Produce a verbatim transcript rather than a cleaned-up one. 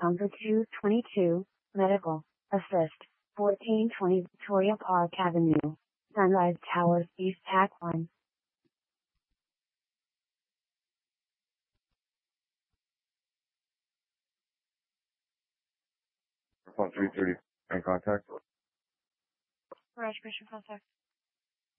Number two twenty-two, Medical Assist, fourteen twenty Victoria Park Avenue, Sunrise Towers, East Tack one. Phone three thirty. In contact. Garage Christian contact.